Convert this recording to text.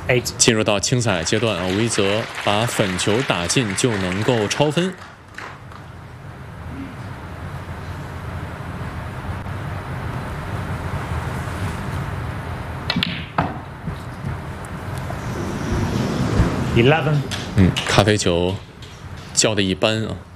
8. 进入到清彩阶段啊，吴一泽把粉球打进就能够超分。 11. 咖啡球叫的一般啊。